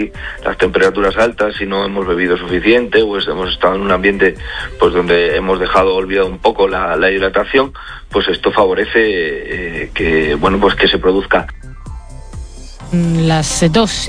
las temperaturas altas, si no hemos bebido suficiente, pues hemos estado en un ambiente pues donde hemos dejado olvidado un poco la hidratación, pues esto favorece que se produzca. Las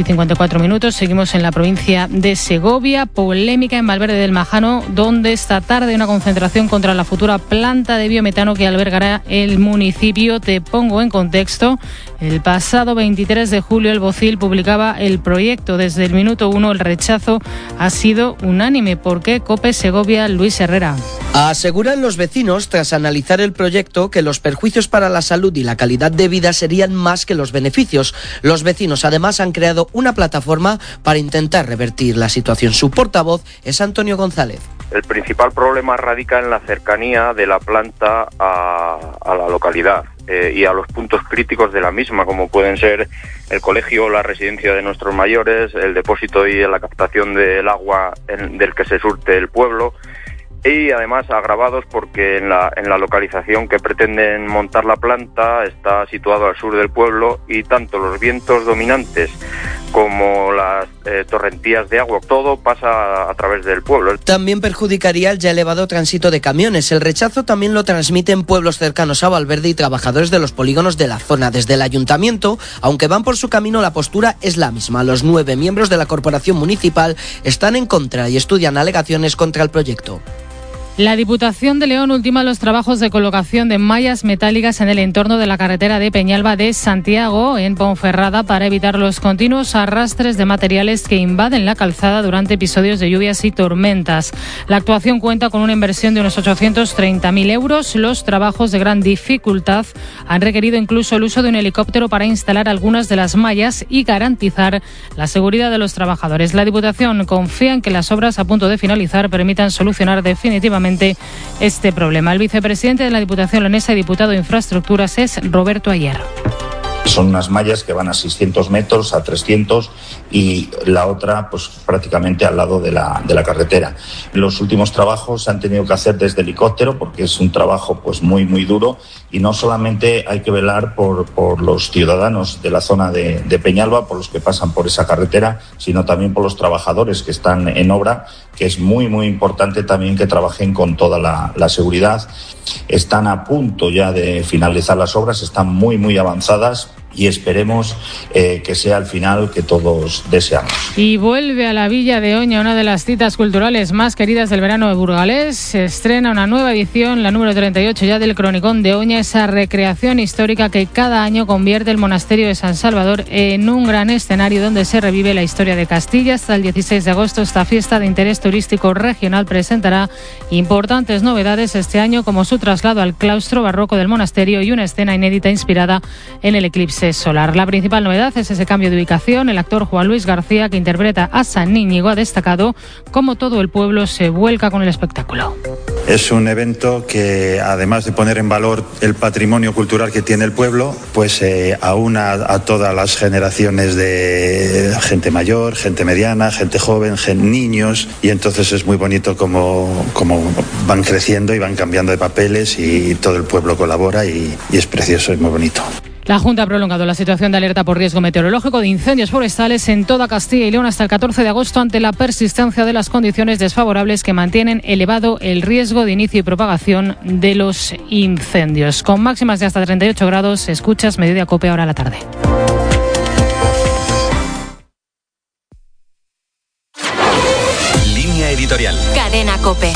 2:54, seguimos en la provincia de Segovia. Polémica en Valverde del Majano, donde esta tarde una concentración contra la futura planta de biometano que albergará el municipio. Te pongo en contexto. El pasado 23 de julio el Bocil publicaba el proyecto. Desde el minuto 1 el rechazo ha sido unánime. ¿Por qué? COPE Segovia, Luis Herrera. Aseguran los vecinos, tras analizar el proyecto, que los perjuicios para la salud y la calidad de vida serían más que los beneficios. Los vecinos además han creado una plataforma para intentar revertir la situación. Su portavoz es Antonio González. El principal problema radica en la cercanía de la planta a la localidad y a los puntos críticos de la misma, como pueden ser el colegio, la residencia de nuestros mayores, el depósito y la captación del agua del que se surte el pueblo. Y además agravados porque en la localización que pretenden montar la planta está situado al sur del pueblo y tanto los vientos dominantes como las torrentías de agua, todo pasa a través del pueblo. También perjudicaría el ya elevado tránsito de camiones. El rechazo también lo transmiten pueblos cercanos a Valverde y trabajadores de los polígonos de la zona. Desde el ayuntamiento, aunque van por su camino, la postura es la misma. Los 9 miembros de la corporación municipal están en contra y estudian alegaciones contra el proyecto. La Diputación de León ultima los trabajos de colocación de mallas metálicas en el entorno de la carretera de Peñalba de Santiago, en Ponferrada, para evitar los continuos arrastres de materiales que invaden la calzada durante episodios de lluvias y tormentas. La actuación cuenta con una inversión de unos 830.000 euros. Los trabajos de gran dificultad han requerido incluso el uso de un helicóptero para instalar algunas de las mallas y garantizar la seguridad de los trabajadores. La Diputación confía en que las obras a punto de finalizar permitan solucionar definitivamente este problema. El vicepresidente de la Diputación leonesa y diputado de Infraestructuras es Roberto Ayer. Son unas mallas que van a 600 metros, a 300 y la otra pues prácticamente al lado de la carretera. Los últimos trabajos se han tenido que hacer desde helicóptero porque es un trabajo pues muy duro y no solamente hay que velar por los ciudadanos de la zona de Peñalba, por los que pasan por esa carretera, sino también por los trabajadores que están en obra, que es muy importante también que trabajen con toda la seguridad. Están a punto ya de finalizar las obras, están muy avanzadas y esperemos que sea el final que todos deseamos. Y vuelve a la Villa de Oña, una de las citas culturales más queridas del verano de Burgalés. Se estrena una nueva edición, la número 38 ya del Cronicón de Oña, esa recreación histórica que cada año convierte el monasterio de San Salvador en un gran escenario donde se revive la historia de Castilla. Hasta el 16 de agosto esta fiesta de interés turístico regional presentará importantes novedades este año, como su traslado al claustro barroco del monasterio y una escena inédita inspirada en el eclipse solar. La principal novedad es ese cambio de ubicación. El actor Juan Luis García, que interpreta a San Íñigo, ha destacado cómo todo el pueblo se vuelca con el espectáculo. Es un evento que, además de poner en valor el patrimonio cultural que tiene el pueblo, pues aúna a todas las generaciones de gente mayor, gente mediana, gente joven, niños, y entonces es muy bonito como van creciendo y van cambiando de papeles y todo el pueblo colabora y es precioso, es muy bonito. La Junta ha prolongado la situación de alerta por riesgo meteorológico de incendios forestales en toda Castilla y León hasta el 14 de agosto ante la persistencia de las condiciones desfavorables que mantienen elevado el riesgo de inicio y propagación de los incendios. Con máximas de hasta 38 grados, escuchas Mediodía COPE ahora a la tarde. Línea editorial. Cadena COPE.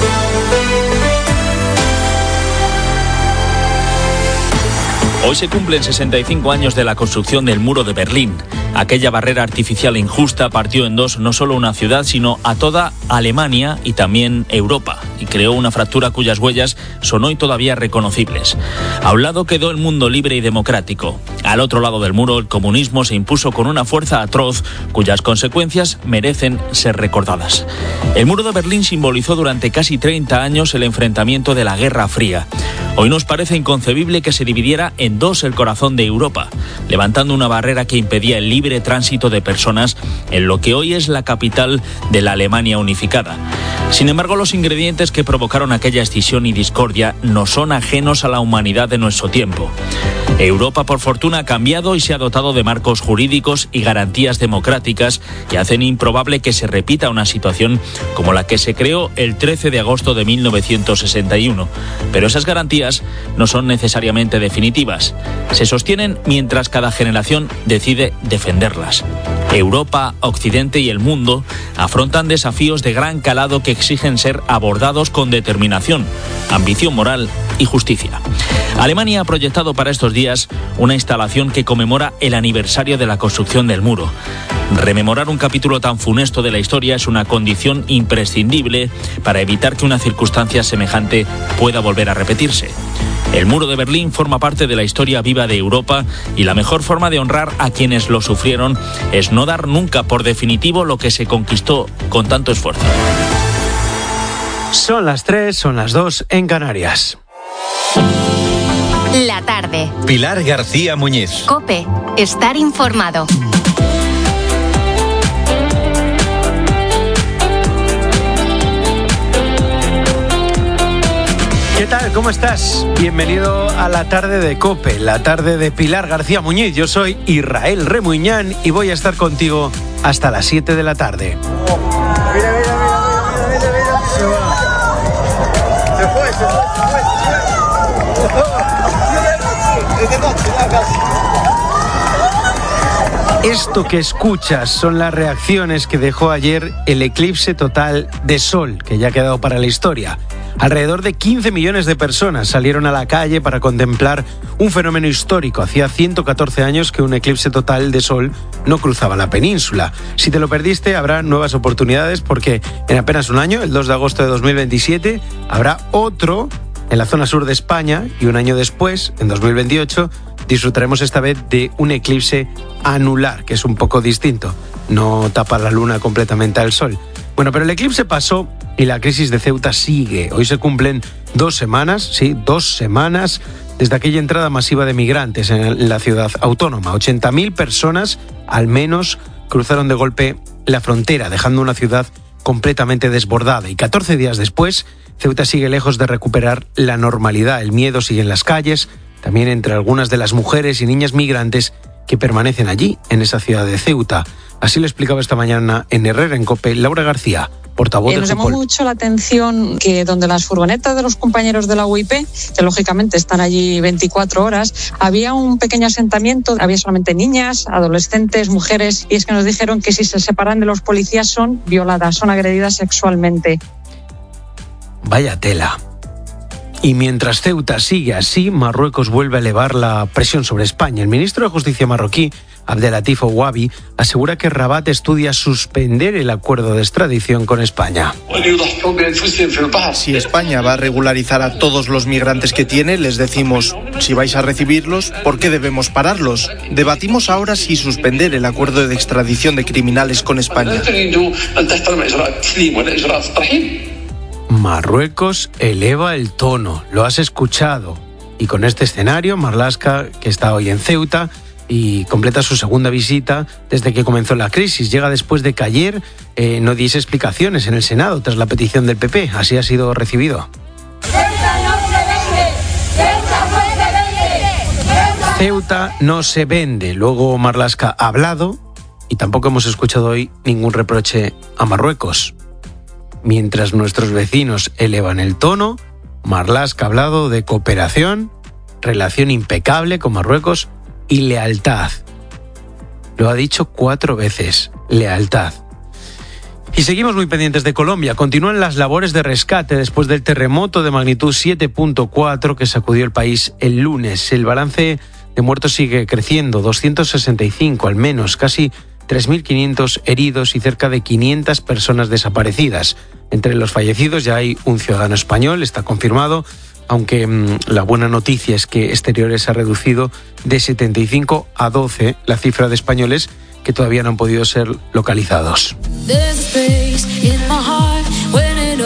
Hoy se cumplen 65 años de la construcción del muro de Berlín. Aquella barrera artificial e injusta partió en dos no solo una ciudad, sino a toda Alemania y también Europa, y creó una fractura cuyas huellas son hoy todavía reconocibles. A un lado quedó el mundo libre y democrático. Al otro lado del muro, el comunismo se impuso con una fuerza atroz, cuyas consecuencias merecen ser recordadas. El muro de Berlín simbolizó durante casi 30 años el enfrentamiento de la Guerra Fría. Hoy nos parece inconcebible que se dividiera en dos el corazón de Europa, levantando una barrera que impedía el libre tránsito de personas en lo que hoy es la capital de la Alemania unificada. Sin embargo, los ingredientes que provocaron aquella escisión y discordia no son ajenos a la humanidad de nuestro tiempo. Europa, por fortuna, ha cambiado y se ha dotado de marcos jurídicos y garantías democráticas que hacen improbable que se repita una situación como la que se creó el 13 de agosto de 1961. Pero esas garantías no son necesariamente definitivas. Se sostienen mientras cada generación decide defenderlas. Europa, Occidente y el mundo afrontan desafíos de gran calado que exigen ser abordados con determinación, ambición moral y justicia. Alemania ha proyectado para estos días una instalación que conmemora el aniversario de la construcción del muro. Rememorar un capítulo tan funesto de la historia es una condición imprescindible para evitar que una circunstancia semejante pueda volver a repetirse. El muro de Berlín forma parte de la historia viva de Europa y la mejor forma de honrar a quienes lo sufrieron es no dar nunca por definitivo lo que se conquistó con tanto esfuerzo. Son las 3, son las 2 en Canarias. La tarde. Pilar García Muñiz. COPE. Estar informado. ¿Qué tal? ¿Cómo estás? Bienvenido a la tarde de COPE, la tarde de Pilar García Muñiz. Yo soy Israel Remuñán y voy a estar contigo hasta las 7 de la tarde. Mira. Se fue. Esto que escuchas son las reacciones que dejó ayer el eclipse total de sol, que ya ha quedado para la historia. Alrededor de 15 millones de personas salieron a la calle para contemplar un fenómeno histórico. Hacía 114 años que un eclipse total de sol no cruzaba la península. Si te lo perdiste, habrá nuevas oportunidades porque en apenas un año, el 2 de agosto de 2027, habrá otro en la zona sur de España y un año después, en 2028, disfrutaremos esta vez de un eclipse anular, que es un poco distinto. No tapa la luna completamente al sol. Bueno, pero el eclipse pasó y la crisis de Ceuta sigue. Hoy se cumplen 2 semanas, desde aquella entrada masiva de migrantes en la ciudad autónoma. 80.000 personas, al menos, cruzaron de golpe la frontera, dejando una ciudad completamente desbordada. Y 14 días después, Ceuta sigue lejos de recuperar la normalidad. El miedo sigue en las calles, también entre algunas de las mujeres y niñas migrantes que permanecen allí, en esa ciudad de Ceuta. Así lo explicaba esta mañana en Herrera en COPE Laura García, portavoz del Nos fútbol. llamó mucho la atención que donde las furgonetas de los compañeros de la UIP, que lógicamente están allí 24 horas, había un pequeño asentamiento, había solamente niñas, adolescentes, mujeres, y es que nos dijeron que si se separan de los policías son violadas, son agredidas sexualmente. Vaya tela. Y mientras Ceuta sigue así, Marruecos vuelve a elevar la presión sobre España. El ministro de Justicia marroquí, Abdelatif Ouabi, asegura que Rabat estudia suspender el acuerdo de extradición con España. Si España va a regularizar a todos los migrantes que tiene, les decimos, si vais a recibirlos, ¿por qué debemos pararlos? Debatimos ahora si suspender el acuerdo de extradición de criminales con España. Marruecos eleva el tono, lo has escuchado. Y con este escenario, Marlaska, que está hoy en Ceuta y completa su segunda visita desde que comenzó la crisis, llega después de que ayer no diese explicaciones en el Senado tras la petición del PP. Así ha sido recibido. Ceuta no se vende. Luego Marlaska ha hablado y tampoco hemos escuchado hoy ningún reproche a Marruecos. Mientras nuestros vecinos elevan el tono, Marlaska ha hablado de cooperación, relación impecable con Marruecos y lealtad. Lo ha dicho 4 veces, lealtad. Y seguimos muy pendientes de Colombia. Continúan las labores de rescate después del terremoto de magnitud 7.4 que sacudió el país el lunes. El balance de muertos sigue creciendo, 265 al menos, casi 3.500 heridos y cerca de 500 personas desaparecidas. Entre los fallecidos ya hay un ciudadano español, está confirmado, aunque la buena noticia es que Exteriores ha reducido de 75 a 12 la cifra de españoles que todavía no han podido ser localizados.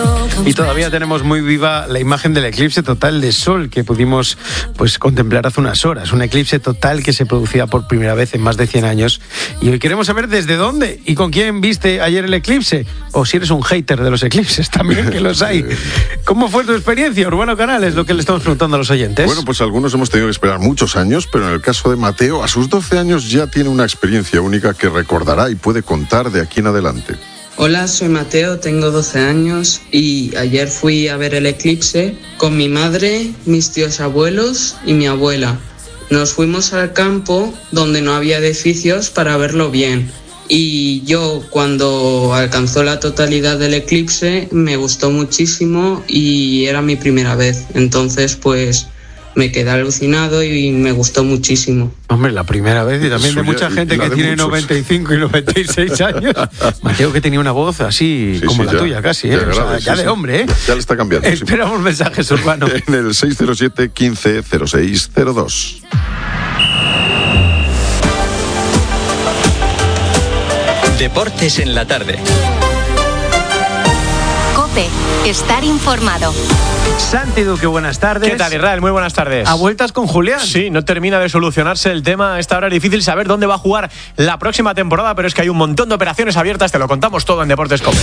Y todavía tenemos muy viva la imagen del eclipse total de sol que pudimos contemplar hace unas horas. Un eclipse total que se producía por primera vez en más de 100 años. Y hoy queremos saber desde dónde y con quién viste ayer el eclipse. O si eres un hater de los eclipses también, que los hay. ¿Cómo fue tu experiencia, Urbano Canal? Es lo que le estamos preguntando a los oyentes. Bueno, pues algunos hemos tenido que esperar muchos años, pero en el caso de Mateo, a sus 12 años ya tiene una experiencia única que recordará y puede contar de aquí en adelante. Hola, soy Mateo, tengo 12 años y ayer fui a ver el eclipse con mi madre, mis tíos abuelos y mi abuela. Nos fuimos al campo donde no había edificios para verlo bien. Y yo, cuando alcanzó la totalidad del eclipse, me gustó muchísimo y era mi primera vez. Entonces, me quedé alucinado y me gustó muchísimo. Hombre, la primera vez, y también de mucha gente que tiene 95 y 96 años. Mateo, que tenía una voz así como la tuya casi, ¿eh? Ya de hombre, ¿eh? Ya le está cambiando. Esperamos mensajes, Urbano. En el 607 15 06 02. Deportes en la tarde. COPE, estar informado. Santi Duque, buenas tardes. ¿Qué tal, Israel? Muy buenas tardes. ¿A vueltas con Julián? Sí, no termina de solucionarse el tema. A esta hora es difícil saber dónde va a jugar la próxima temporada, pero es que hay un montón de operaciones abiertas. Te lo contamos todo en Deportes COPE.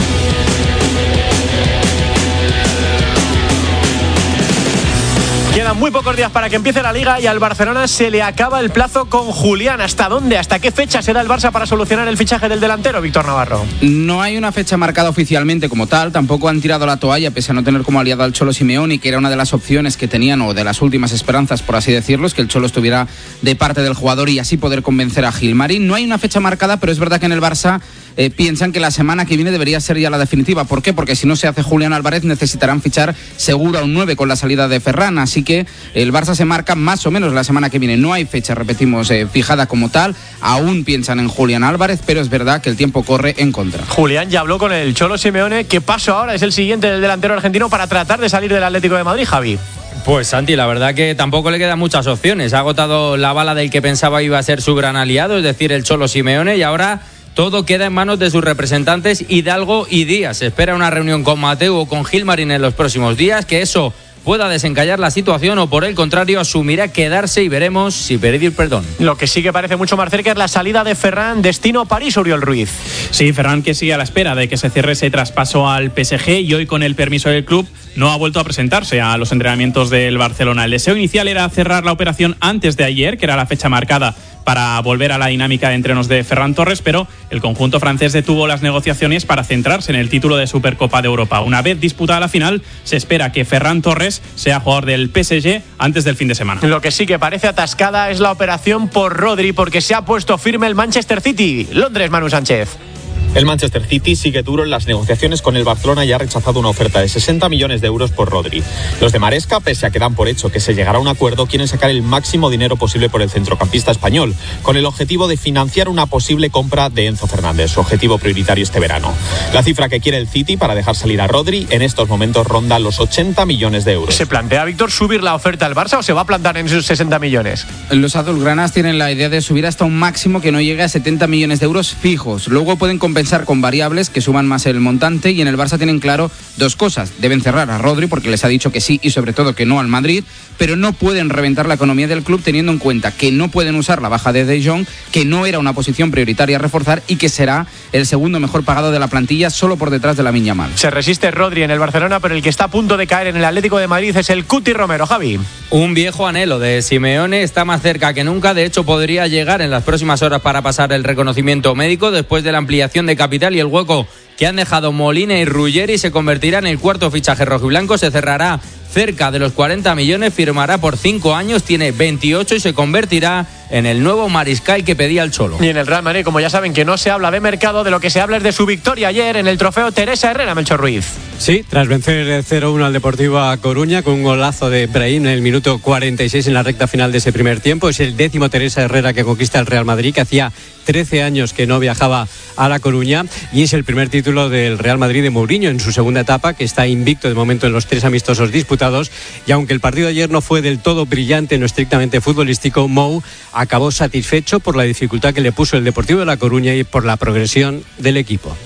Quedan muy pocos días para que empiece la Liga y al Barcelona se le acaba el plazo con Julián. ¿Hasta dónde? ¿Hasta qué fecha se da el Barça para solucionar el fichaje del delantero, Víctor Navarro? No hay una fecha marcada oficialmente como tal. Tampoco han tirado la toalla, pese a no tener como aliado al Cholo Simeone, que era una de las opciones que tenían, o de las últimas esperanzas, por así decirlo, es que el Cholo estuviera de parte del jugador y así poder convencer a Gilmarín. No hay una fecha marcada, pero es verdad que en el Barça piensan que la semana que viene debería ser ya la definitiva. ¿Por qué? Porque si no se hace Julián Álvarez necesitarán fichar seguro a un 9 con la salida de Ferran, así que el Barça se marca más o menos la semana que viene. No hay fecha, repetimos, fijada como tal. Aún piensan en Julián Álvarez, pero es verdad que el tiempo corre en contra. Julián ya habló con el Cholo Simeone. ¿Qué paso ahora es el siguiente del delantero argentino para tratar de salir del Atlético de Madrid, Javi? Pues Santi, la verdad que tampoco le quedan muchas opciones. Ha agotado la bala del que pensaba iba a ser su gran aliado, es decir, el Cholo Simeone, y ahora todo queda en manos de sus representantes Hidalgo y Díaz. Se espera una reunión con Mateo o con Gilmarín en los próximos días, que eso pueda desencallar la situación o por el contrario asumirá quedarse y veremos si pedir perdón. Lo que sí que parece mucho más cerca es la salida de Ferran, destino París, Oriol Ruiz. Sí, Ferran, que sigue a la espera de que se cierre ese traspaso al PSG y hoy, con el permiso del club, no ha vuelto a presentarse a los entrenamientos del Barcelona. El deseo inicial era cerrar la operación antes de ayer, que era la fecha marcada para volver a la dinámica de entrenos de Ferran Torres, pero el conjunto francés detuvo las negociaciones para centrarse en el título de Supercopa de Europa. Una vez disputada la final, se espera que Ferran Torres sea jugador del PSG antes del fin de semana. Lo que sí que parece atascada es la operación por Rodri, porque se ha puesto firme el Manchester City. Londres, Manu Sánchez. El Manchester City sigue duro en las negociaciones con el Barcelona y ha rechazado una oferta de 60 millones de euros por Rodri. Los de Maresca, pese a que dan por hecho que se llegará a un acuerdo, quieren sacar el máximo dinero posible por el centrocampista español, con el objetivo de financiar una posible compra de Enzo Fernández, su objetivo prioritario este verano. La cifra que quiere el City para dejar salir a Rodri en estos momentos ronda los 80 millones de euros. ¿Se plantea, Víctor, subir la oferta al Barça o se va a plantar en esos 60 millones? Los azulgranas tienen la idea de subir hasta un máximo que no llegue a 70 millones de euros fijos. Luego pueden compensar con variables que suman más el montante, y en el Barça tienen claro dos cosas. Deben cerrar a Rodri porque les ha dicho que sí y sobre todo que no al Madrid, pero no pueden reventar la economía del club teniendo en cuenta que no pueden usar la baja de Jong, que no era una posición prioritaria a reforzar y que será el segundo mejor pagado de la plantilla solo por detrás de Lamine Yamal. Se resiste Rodri en el Barcelona, pero el que está a punto de caer en el Atlético de Madrid es el Cuti Romero. Javi. Un viejo anhelo de Simeone, está más cerca que nunca. De hecho, podría llegar en las próximas horas para pasar el reconocimiento médico después de la ampliación de capital, y el hueco que han dejado Molina y Ruggeri se convertirá en el cuarto fichaje rojiblanco. Se cerrará cerca de los 40 millones, firmará por 5 años, tiene 28 y se convertirá en el nuevo mariscal que pedía el Cholo. Y en el Real Madrid, como ya saben que no se habla de mercado, de lo que se habla es de su victoria ayer en el trofeo Teresa Herrera, Melchor Ruiz. Sí, tras vencer 0-1 al Deportivo A Coruña con un golazo de Brahim en el minuto 46 en la recta final de ese primer tiempo. Es el 10º Teresa Herrera que conquista el Real Madrid, que hacía 13 años que no viajaba a La Coruña, y es el primer título del Real Madrid de Mourinho en su segunda etapa, que está invicto de momento en los 3 amistosos disputados. Y aunque el partido de ayer no fue del todo brillante, no estrictamente futbolístico, Mou acabó satisfecho por la dificultad que le puso el Deportivo de La Coruña y por la progresión del equipo.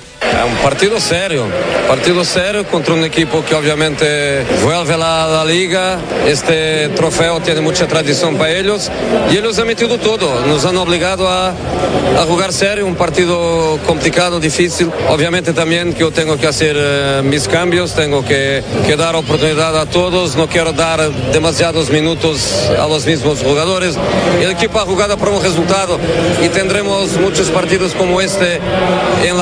un partido serio contra un equipo que obviamente vuelve a la liga. Este trofeo tiene mucha tradición para ellos y ellos han metido todo, nos han obligado a jugar serio, un partido complicado, difícil. Obviamente también que yo tengo que hacer mis cambios, tengo que dar oportunidad a todos, no quiero dar demasiados minutos a los mismos jugadores. El equipo ha jugado por un resultado y tendremos muchos partidos como este en la